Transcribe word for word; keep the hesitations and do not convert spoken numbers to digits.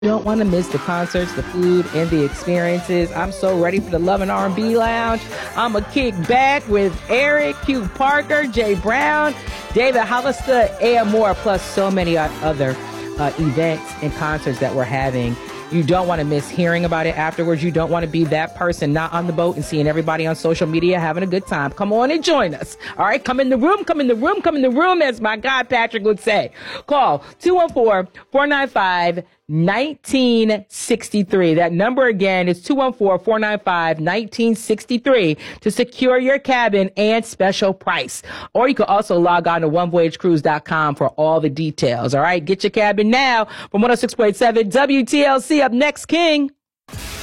You don't want to miss the concerts, the food, and the experiences. I'm so ready for the Love and R and B Lounge. I'm a kick back with Eric, Q Parker, Jay Brown, David Hollister, and more, plus so many other uh, events and concerts that we're having. You don't want to miss hearing about it afterwards. You don't want to be that person not on the boat and seeing everybody on social media having a good time. Come on and join us. All right, come in the room, come in the room, come in the room, as my guy Patrick would say. Call two one four, four nine five, one nine six three. That number again is two one four, four nine five, one nine six three to secure your cabin and special price. Or you can also log on to one voyage cruise dot com for all the details. All right, get your cabin now from one oh six point seven W T L C. Up next, King.